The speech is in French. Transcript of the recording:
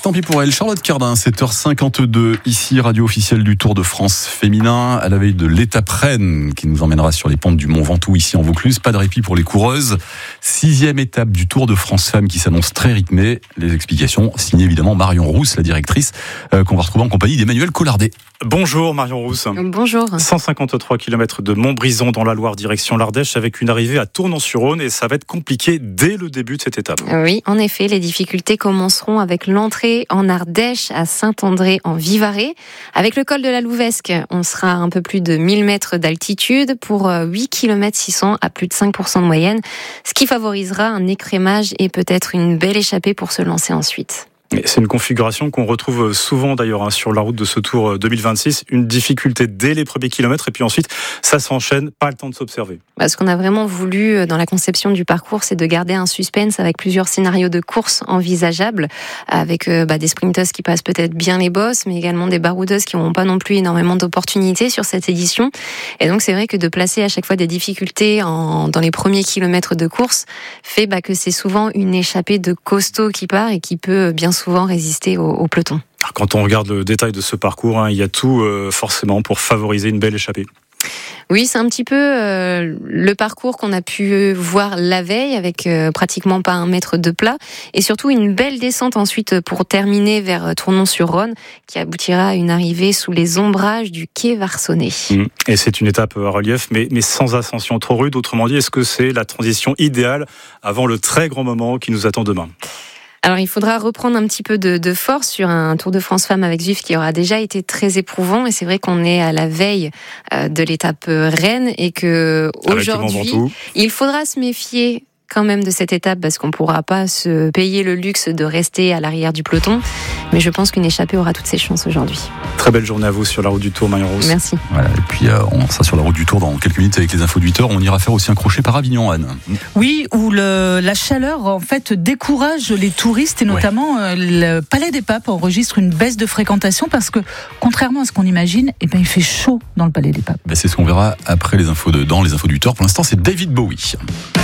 tant pis pour elle. Charlotte Cardin, 7h52, ici, radio officielle du Tour de France féminin, à la veille de l'étape Rennes, qui nous emmènera sur les pentes du Mont Ventoux, ici en Vaucluse. Pas de répit pour les coureuses. 6e étape du Tour de France femmes qui s'annonce très rythmée. Les explications signées évidemment Marion Rousse, la directrice, qu'on va retrouver en compagnie d'Emmanuel Collardet. Bonjour Marion Rousse. Bonjour. 153 km de Montbrison dans la Loire, direction l'Ardèche, avec une arrivée à Tournon-sur-Rhône, et ça va être compliqué dès le début de cette étape. Oui, en effet, les difficultés commenceront avec l'entrée en Ardèche à Saint-André en Vivarais. Avec le col de la Louvesque, on sera à un peu plus de 1000 mètres d'altitude pour 8 km 600 à plus de 5% de moyenne, ce qui favorisera un écrémage et peut-être une belle échappée pour se lancer ensuite. C'est une configuration qu'on retrouve souvent d'ailleurs sur la route de ce Tour 2026. Une difficulté dès les premiers kilomètres et puis ensuite ça s'enchaîne, pas le temps de s'observer. Ce qu'on a vraiment voulu dans la conception du parcours, c'est de garder un suspense avec plusieurs scénarios de course envisageables, avec des sprinteuses qui passent peut-être bien les bosses, mais également des baroudeuses qui n'auront pas non plus énormément d'opportunités sur cette édition. Et donc c'est vrai que de placer à chaque fois des difficultés dans les premiers kilomètres de course fait que c'est souvent une échappée de costaud qui part et qui peut bien souvent résister au peloton. Quand on regarde le détail de ce parcours, il y a tout forcément pour favoriser une belle échappée. Oui, c'est un petit peu le parcours qu'on a pu voir la veille, avec pratiquement pas un mètre de plat, et surtout une belle descente ensuite pour terminer vers Tournon-sur-Rhône, qui aboutira à une arrivée sous les ombrages du quai Varsonnet. Et c'est une étape à relief, mais sans ascension trop rude. Autrement dit, est-ce que c'est la transition idéale avant le très grand moment qui nous attend demain ? Alors, il faudra reprendre un petit peu de force sur un Tour de France femmes avec Zwift qui aura déjà été très éprouvant. Et c'est vrai qu'on est à la veille de l'étape Rennes et que aujourd'hui, il faudra se méfier quand même de cette étape parce qu'on ne pourra pas se payer le luxe de rester à l'arrière du peloton. Mais je pense qu'une échappée aura toutes ses chances aujourd'hui. Très belle journée à vous sur la route du Tour, Marion Rousse. Merci. Voilà, et puis on sera sur la route du Tour dans quelques minutes avec les infos de 8h. On ira faire aussi un crochet par Avignon, Anne. Oui, où la chaleur en fait décourage les touristes et notamment le Palais des Papes enregistre une baisse de fréquentation parce que contrairement à ce qu'on imagine, il fait chaud dans le Palais des Papes. C'est ce qu'on verra après les infos dans les infos du Tour. Pour l'instant, c'est David Bowie.